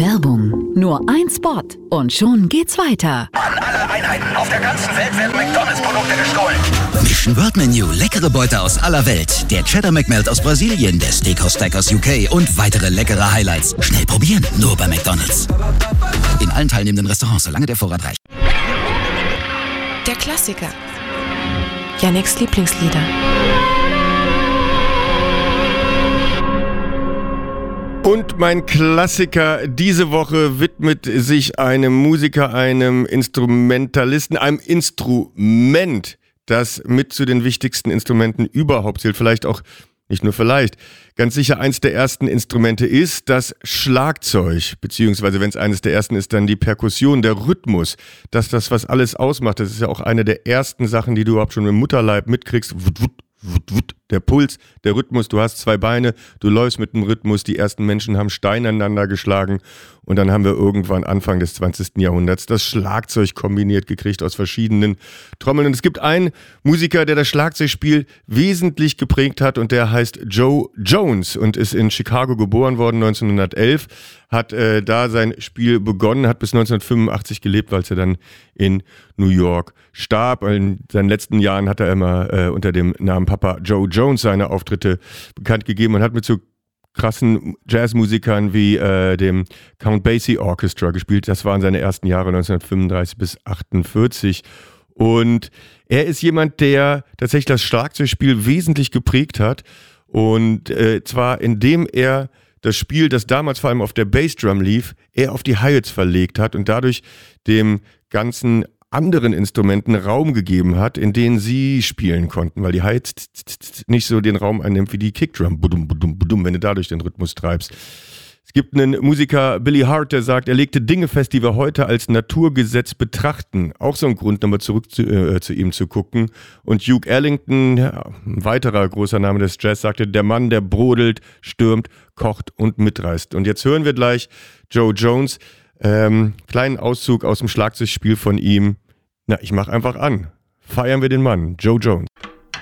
Werbung. Nur ein Spot und schon geht's weiter. An alle Einheiten auf der ganzen Welt werden McDonalds-Produkte gestohlen. Mission World Menu, leckere Beute aus aller Welt. Der Cheddar McMelt aus Brasilien, der Steakhouse Stack aus UK und weitere leckere Highlights. Schnell probieren, nur bei McDonalds. In allen teilnehmenden Restaurants, solange der Vorrat reicht. Der Klassiker. Yannicks Lieblingslieder. Und mein Klassiker diese Woche widmet sich einem Musiker, einem Instrumentalisten, einem Instrument, das mit zu den wichtigsten Instrumenten überhaupt zählt. Vielleicht auch, nicht nur vielleicht, ganz sicher eins der ersten Instrumente ist das Schlagzeug. Beziehungsweise, wenn es eines der ersten ist, dann die Perkussion, der Rhythmus. Das, was alles ausmacht, das ist ja auch eine der ersten Sachen, die du überhaupt schon im Mutterleib mitkriegst. Der Puls, der Rhythmus, du hast zwei Beine, du läufst mit dem Rhythmus, die ersten Menschen haben Steine aneinander geschlagen und dann haben wir irgendwann Anfang des 20. Jahrhunderts das Schlagzeug kombiniert gekriegt aus verschiedenen Trommeln. Und es gibt einen Musiker, der das Schlagzeugspiel wesentlich geprägt hat und der heißt Joe Jones und ist in Chicago geboren worden 1911, hat da sein Spiel begonnen, hat bis 1985 gelebt, weil er dann in New York starb. In seinen letzten Jahren hat er immer unter dem Namen Papa Joe Jones seine Auftritte bekannt gegeben und hat mit so krassen Jazzmusikern wie dem Count Basie Orchestra gespielt. Das waren seine ersten Jahre 1935 bis 1948. Und er ist jemand, der tatsächlich das Schlagzeugspiel wesentlich geprägt hat. Und zwar indem er das Spiel, das damals vor allem auf der Bassdrum lief, er auf die Hi-Hats verlegt hat und dadurch dem ganzen anderen Instrumenten Raum gegeben hat, in denen sie spielen konnten, weil die Hi-Hats nicht so den Raum einnimmt wie die Kickdrum, wenn du dadurch den Rhythmus treibst. Es gibt einen Musiker, Billy Hart, der sagt, er legte Dinge fest, die wir heute als Naturgesetz betrachten. Auch so ein Grund, nochmal zurück zu ihm zu gucken. Und Duke Ellington, ja, ein weiterer großer Name des Jazz, sagte, der Mann, der brodelt, stürmt, kocht und mitreißt. Und jetzt hören wir gleich Joe Jones, kleinen Auszug aus dem Schlagzeugspiel von ihm. Na, ich mach einfach an. Feiern wir den Mann, Joe Jones.